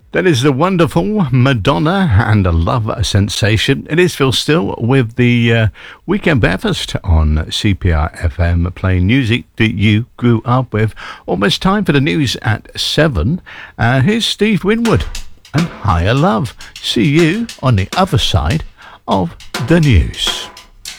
That is the wonderful Madonna and a Love Sensation. It is Phil Still with the Weekend Breakfast on CPR FM, playing music that you grew up with. Almost time for the news at 7. Here's Steve Winwood and Higher Love. See you on the other side of the news.